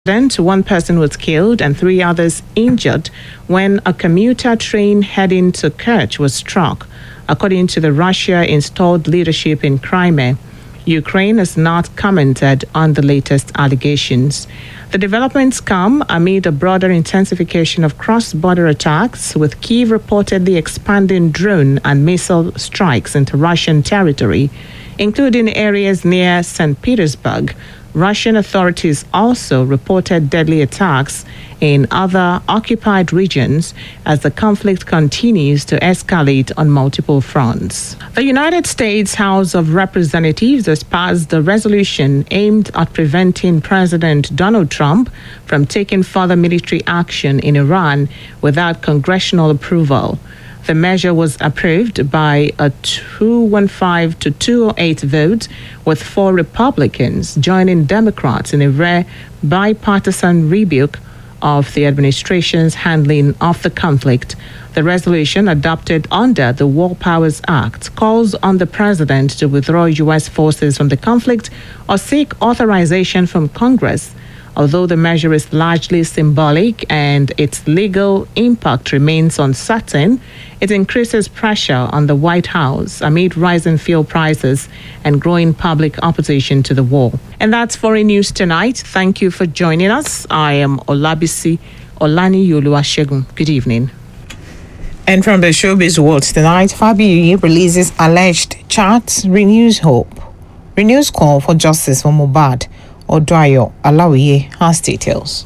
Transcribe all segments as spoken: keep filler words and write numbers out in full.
One person was killed and three others injured when a commuter train heading to Kerch was struck, according to the Russia-installed leadership in Crimea. Ukraine has not commented on the latest allegations. The developments come amid a broader intensification of cross-border attacks, with Kyiv reportedly expanding drone and missile strikes into Russian territory, including areas near Saint Petersburg. Russian authorities also reported deadly attacks in other occupied regions as the conflict continues to escalate on multiple fronts. The United States House of Representatives has passed a resolution aimed at preventing President Donald Trump from taking further military action in Iran without congressional approval. The measure was approved by a two hundred fifteen to two hundred eight vote, with four Republicans joining Democrats in a rare bipartisan rebuke of the administration's handling of the conflict. The resolution, adopted under the War Powers Act, calls on the president to withdraw U S forces from the conflict or seek authorization from Congress. Although the measure is largely symbolic and its legal impact remains uncertain, it increases pressure on the White House amid rising fuel prices and growing public opposition to the war. And that's Foreign News Tonight. Thank you for joining us. I am Olabisi Olaniyi-Oluwasegun. Good evening. And from the showbiz world tonight, Fabiyi releases alleged chat, renews hope, renews call for justice for Mohbad. Oduayo Alawiye has details.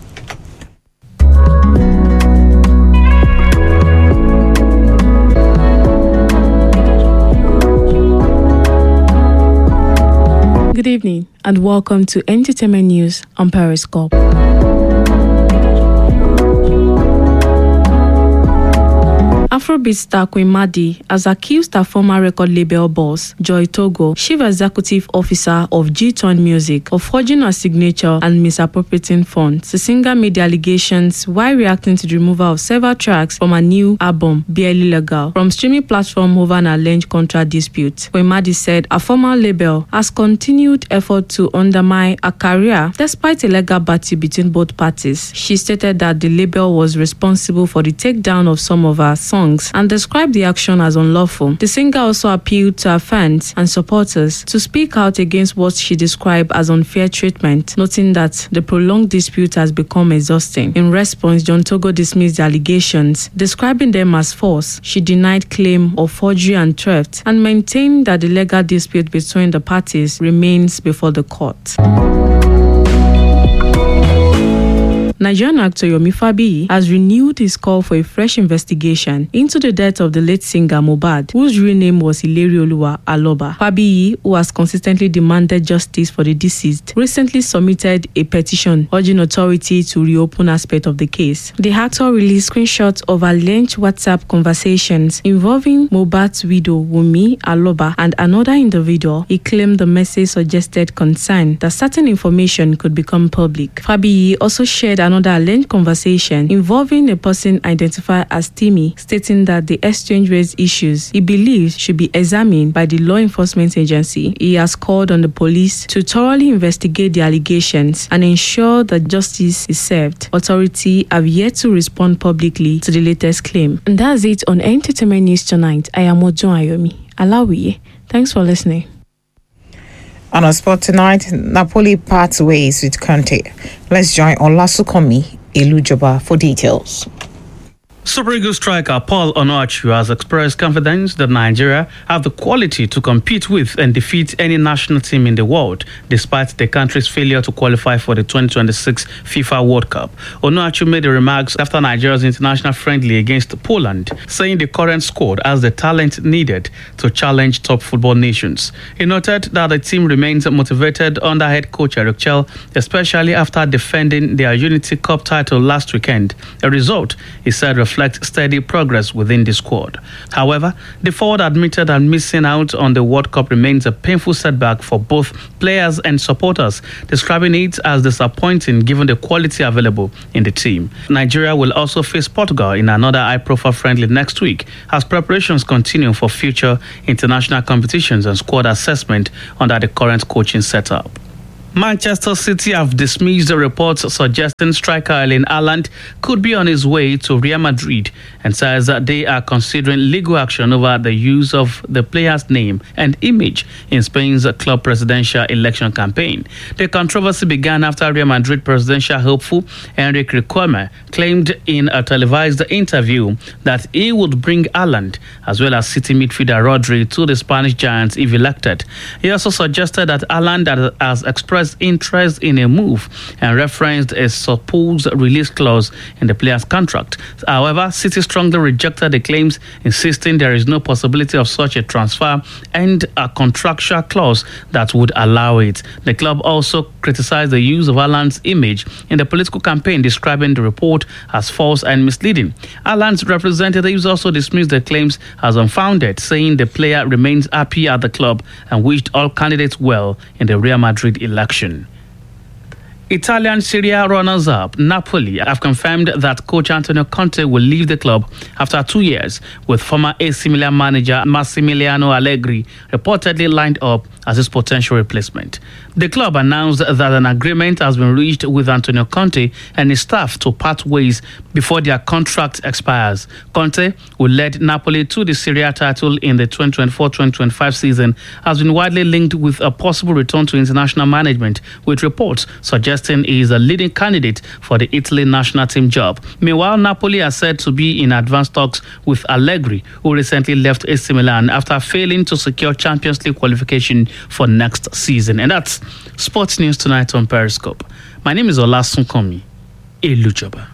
Good evening and welcome to Entertainment News on Periscope. Afrobeat star Queen Madi has accused her former record label boss, Joy Togo, chief executive officer of G-Tone Music, of forging her signature and misappropriating funds. The singer made the allegations while reacting to the removal of several tracks from her new album, Barely Legal, from streaming platform over an alleged contract dispute. Queen Madi said her former label has continued effort to undermine her career despite a legal battle between both parties. She stated that the label was responsible for the takedown of some of her songs and described the action as unlawful. The singer also appealed to her fans and supporters to speak out against what she described as unfair treatment, noting that the prolonged dispute has become exhausting. In response, John Togo dismissed the allegations, describing them as false. She denied claim of forgery and theft and maintained that the legal dispute between the parties remains before the court. Nigerian actor Yomi Fabiyi has renewed his call for a fresh investigation into the death of the late singer Mohbad, whose real name was Ilerioluwa Aloba. Fabiyi, who has consistently demanded justice for the deceased, recently submitted a petition urging authorities to reopen aspects of the case. The actor released screenshots of alleged WhatsApp conversations involving Mohbad's widow Wunmi Aloba and another individual. He claimed the message suggested concern that certain information could become public. Fabiyi also shared another alleged conversation involving a person identified as Timmy, stating that the exchange raised issues he believes should be examined by the law enforcement agency. He has called on the police to thoroughly investigate the allegations and ensure that justice is served. Authorities have yet to respond publicly to the latest claim. And that's it on Entertainment News Tonight. I am Oduayo Alawiye. Thanks for listening. On our spot tonight, Napoli parts ways with Conte. Let's join Olasukomi Elujoba for details. Super Eagles striker Paul Onuachu has expressed confidence that Nigeria have the quality to compete with and defeat any national team in the world, despite the country's failure to qualify for the twenty twenty-six FIFA World Cup. Onuachu made the remarks after Nigeria's international friendly against Poland, saying the current squad has the talent needed to challenge top football nations. He noted that the team remains motivated under head coach Eric Chell, especially after defending their Unity Cup title last weekend, a result he said reflects steady progress within the squad. However, the forward admitted that missing out on the World Cup remains a painful setback for both players and supporters, describing it as disappointing given the quality available in the team. Nigeria will also face Portugal in another high-profile friendly next week as preparations continue for future international competitions and squad assessment under the current coaching setup. Manchester City have dismissed the reports suggesting striker Erling Haaland could be on his way to Real Madrid and says that they are considering legal action over the use of the player's name and image in Spain's club presidential election campaign. The controversy began after Real Madrid presidential hopeful Enrique Riquelme claimed in a televised interview that he would bring Haaland as well as City midfielder Rodri to the Spanish Giants if elected. He also suggested that Haaland has expressed interest in a move and referenced a supposed release clause in the player's contract. However, City strongly rejected the claims, insisting there is no possibility of such a transfer and a contractual clause that would allow it. The club also criticized the use of Haaland's image in the political campaign, describing the report as false and misleading. Haaland's representatives also dismissed the claims as unfounded, saying the player remains happy at the club and wished all candidates well in the Real Madrid election. Italian Serie A runners-up Napoli have confirmed that coach Antonio Conte will leave the club after two years, with former A C Milan manager Massimiliano Allegri reportedly lined up as his potential replacement. The club announced that an agreement has been reached with Antonio Conte and his staff to part ways before their contract expires. Conte, who led Napoli to the Serie A title in the twenty twenty-four twenty twenty-five season, has been widely linked with a possible return to international management, with reports suggesting he is a leading candidate for the Italy national team job. Meanwhile, Napoli are said to be in advanced talks with Allegri, who recently left A C Milan after failing to secure Champions League qualification for next season. And that's Sports News Tonight on Periscope. My name is Olasunkomi Elujoba.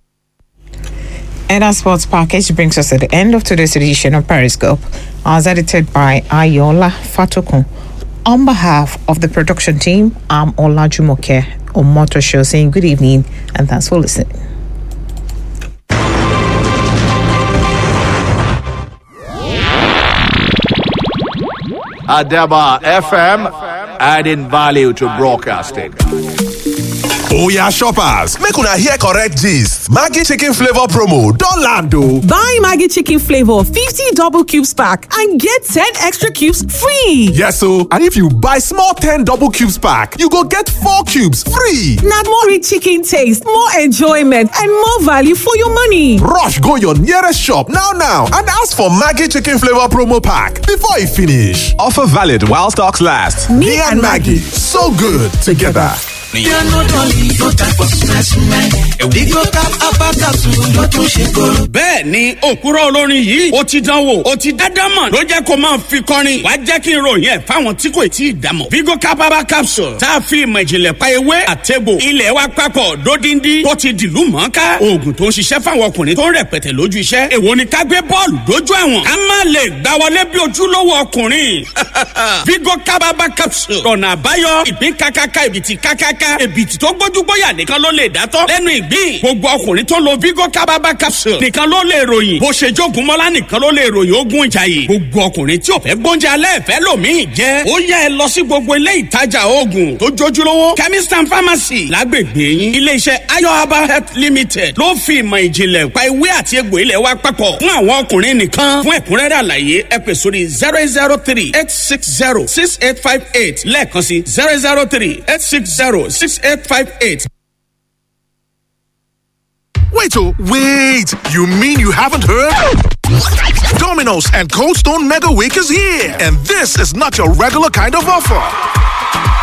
And our sports package brings us to the end of today's edition of Periscope, as edited by Ayola Fatokun. On behalf of the production team, I'm Olajumoke Omoto Show saying good evening and thanks for listening. Adaba F M, adding value to broadcasting. Oh yeah, shoppers, make una hear correct gist. Maggi chicken flavor promo don land o. Buy Maggi chicken flavor fifty double cubes pack and get ten extra cubes free. Yes o, and if you buy small ten double cubes pack, you go get four cubes free. Na more rich chicken taste, more enjoyment and more value for your money. Rush go your nearest shop now now and ask for Maggi chicken flavor promo pack before e finish. Offer valid while stocks last. Me, Me and Maggi, so good together. bẹ́ẹ̀ ni òkúrọ̀ olórin yìí ó ti dánwò ó ti dádámọ̀ ló jẹ́ kó máa fi kọrin wá jẹ́ kí n ròyìn ẹ̀ fáwọn tí kò tí ì dámọ̀. Vigo Capaba capsule tá a fi ìmọ̀ ìjìnlẹ̀ pa ewé àtẹ̀bò ilẹ̀ wa papọ̀ dódindi tó ti dìlú mọ́ká oògùn tó ń ṣiṣẹ́ fáwọn ọkùnrin tó ń rẹpẹtẹ lójú iṣẹ́. èwo ni ká gbé bọ́ọ̀lù dójú àwọn ká má lè gbá wọlé bí ojúlówó ọkùnrin. Vigo Capaba capsule ọ̀nà àbáyọ ìpín kákáká ìbìtì kákáká èbìtì tó gbójúgbóyà nìkan ló lè dátọ́ lẹ́nu ìgbín. gbogbo ọkùnrin tó lo Vigo Capaba capsule nìkan ló lè ròyìn bó ṣe jogun mọ́lá nìkan ló lè ròyìn ogun ìjàyè. gbogbo ọkùnrin tí ò fẹ́ gbóúnjẹ alẹ́ ìfẹ́ lòmíì jẹ́ ó yá ẹ lọ sí gbogbo ilé ìtajà oògùn tó jójúlówó chemist and pharmacy lágbègbè yín. iléeṣẹ́ Ayo Herbal Health Limited ló fi ìmọ̀ ìjìnlẹ̀ pa ewé àti egbò ilẹ̀ wa papọ̀ fún àwọn ọkùnrin nìkan. fún ẹ̀kúnrẹ́rẹ́ àlàyé ẹ pè sórí zero zero three eight six zero six eight five eight lẹ́ẹ̀kan sí zero zero three eight six zero six eight five eight. Wait, oh, wait! You mean you haven't heard? Domino's and Cold Stone Mega Week is here, and this is not your regular kind of offer.